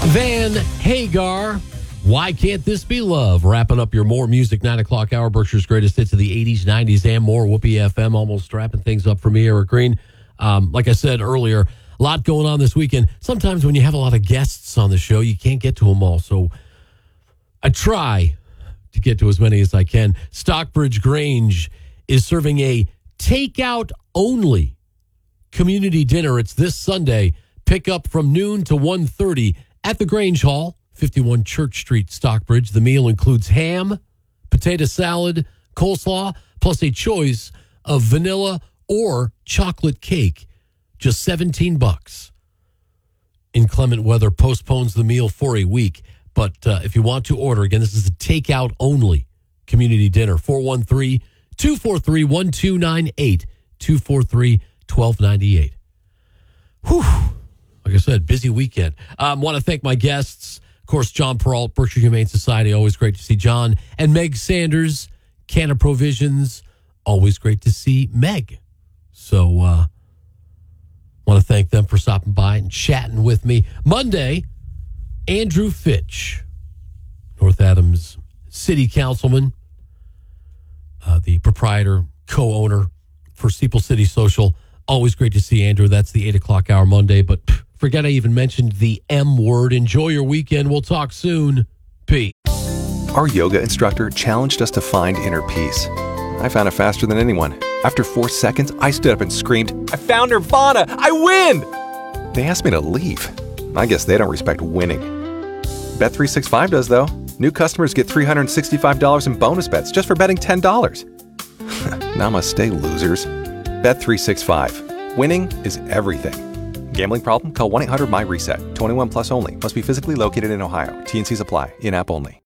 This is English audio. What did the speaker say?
Van Hagar, Why Can't This Be Love? Wrapping up your More Music 9 o'clock hour, Berkshire's greatest hits of the 80s, 90s, and more. Whoopee FM almost wrapping things up for me, Eric Green. Like I said earlier, a lot going on this weekend. Sometimes when you have a lot of guests on the show, you can't get to them all. So I try to get to as many as I can. Stockbridge Grange is serving a takeout-only community dinner. It's this Sunday. Pick up from noon to 1:30 at the Grange Hall, 51 Church Street, Stockbridge. The meal includes ham, potato salad, coleslaw, plus a choice of vanilla or chocolate cake. Just $17. Inclement weather postpones the meal for a week. But if you want to order, again, this is a takeout-only community dinner. 413-243-1298, 243-1298. Whew. Like I said, busy weekend. Want to thank my guests. Of course, John Peralt, Berkshire Humane Society. Always great to see John. And Meg Sanders, Canna Provisions. Always great to see Meg. So, want to thank them for stopping by and chatting with me. Monday, Andrew Fitch, North Adams City Councilman, the proprietor, co-owner for Steeple City Social. Always great to see Andrew. That's the 8 o'clock hour Monday. But forget I even mentioned the M word. Enjoy your weekend. We'll talk soon. Pete. Our yoga instructor challenged us to find inner peace. I found it faster than anyone. After 4 seconds, I stood up and screamed, "I found Nirvana! I win!" They asked me to leave. I guess they don't respect winning. Bet365 does, though. New customers get $365 in bonus bets just for betting $10. Namaste, losers. Bet365. Winning is everything. Gambling problem? Call 1-800-MY-RESET. 21 plus only. Must be physically located in Ohio. T&Cs apply. In-app only.